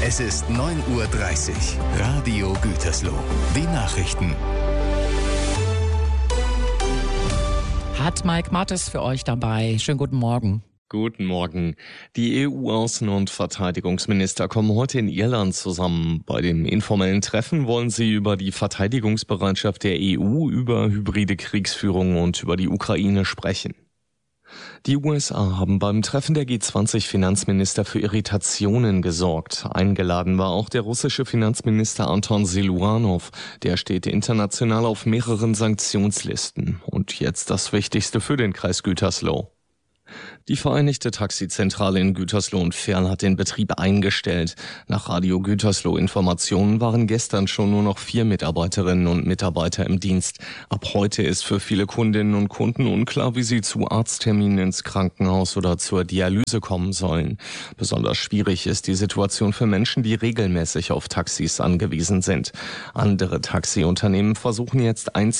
Es ist 9:30 Uhr. Radio Gütersloh. Die Nachrichten. Hat Mike Mattes für euch dabei. Schönen guten Morgen. Guten Morgen. Die EU-Außen- und Verteidigungsminister kommen heute in Irland zusammen. Bei dem informellen Treffen wollen sie über die Verteidigungsbereitschaft der EU, über hybride Kriegsführung und über die Ukraine sprechen. Die USA haben beim Treffen der G20-Finanzminister für Irritationen gesorgt. Eingeladen war auch der russische Finanzminister Anton Siluanow. Der steht international auf mehreren Sanktionslisten. Und jetzt das Wichtigste für den Kreis Gütersloh. Die Vereinigte Taxizentrale in Gütersloh und Verl hat den Betrieb eingestellt. Nach Radio Gütersloh Informationen waren gestern schon nur noch 4 Mitarbeiterinnen und Mitarbeiter im Dienst. Ab heute ist für viele Kundinnen und Kunden unklar, wie sie zu Arztterminen ins Krankenhaus oder zur Dialyse kommen sollen. Besonders schwierig ist die Situation für Menschen, die regelmäßig auf Taxis angewiesen sind. Andere Taxiunternehmen versuchen jetzt